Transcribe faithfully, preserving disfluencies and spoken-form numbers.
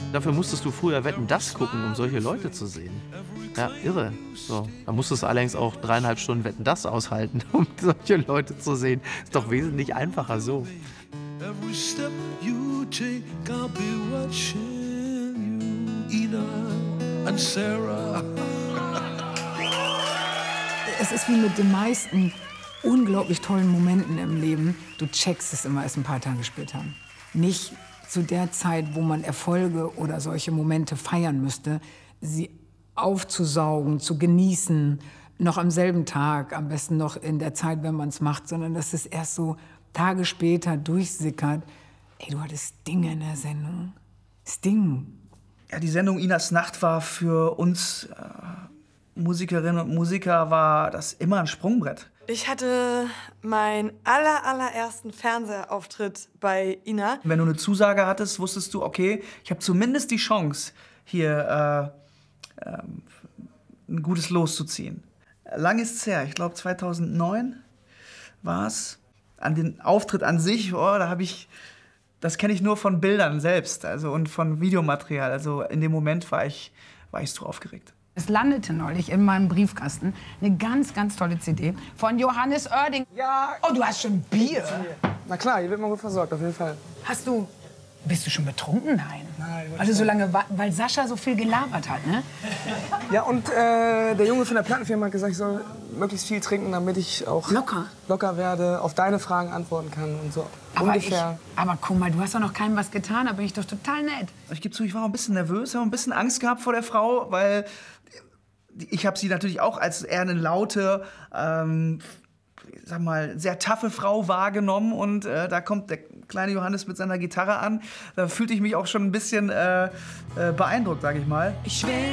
Dafür musstest du früher Wetten, dass gucken, um solche Leute zu sehen. Ja, irre. So, da musstest du allerdings auch dreieinhalb Stunden Wetten, dass aushalten, um solche Leute zu sehen. Ist doch wesentlich einfacher so. Every step you take, I'll be watching you, Ina and Sarah. Es ist wie mit den meisten unglaublich tollen Momenten im Leben. Du checkst es immer erst ein paar Tage später. Nicht zu der Zeit, wo man Erfolge oder solche Momente feiern müsste, sie aufzusaugen, zu genießen, noch am selben Tag, am besten noch in der Zeit, wenn man es macht, sondern dass es erst so Tage später durchsickert. Ey, du hattest Sting in der Sendung. Sting. Ja, die Sendung Inas Nacht war für uns äh, Musikerinnen und Musiker war das immer ein Sprungbrett. Ich hatte meinen aller, allerersten Fernsehauftritt bei Ina. Wenn du eine Zusage hattest, wusstest du, okay, ich habe zumindest die Chance, hier äh, äh, ein gutes Los zu ziehen. Lang ist's her, ich glaube zweitausendneun war es. An den Auftritt an sich, oh, da habe ich, das kenne ich nur von Bildern selbst, also und von Videomaterial. Also in dem Moment war ich, war ich so aufgeregt. Es landete neulich in meinem Briefkasten eine ganz, ganz tolle C D von Johannes Oerding. Ja. Oh, du hast schon Bier? Na klar, hier wird man gut versorgt, auf jeden Fall. Hast du, bist du schon betrunken? Nein. Nein. Also so lange, weil Sascha so viel gelabert hat, ne? Ja, und äh, der Junge von der Plattenfirma hat gesagt, ich soll möglichst viel trinken, damit ich auch Locker? locker werde, auf deine Fragen antworten kann und so. Aber, ungefähr. Ich, aber guck mal, du hast doch noch keinem was getan, da bin ich doch total nett. Ich gebe zu, ich war auch ein bisschen nervös, habe ein bisschen Angst gehabt vor der Frau, weil ich habe sie natürlich auch als eher eine laute, ähm, sag mal, sehr taffe Frau wahrgenommen. Und äh, da kommt der kleine Johannes mit seiner Gitarre an. Da fühlte ich mich auch schon ein bisschen äh, äh, beeindruckt, sag ich mal. Ich will